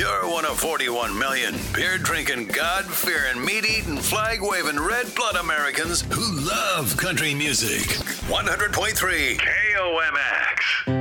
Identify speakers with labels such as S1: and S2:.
S1: You're one of 41 million beer-drinking, God-fearing, meat-eating, flag-waving, red-blood Americans who love country music. 100.3 KOMX.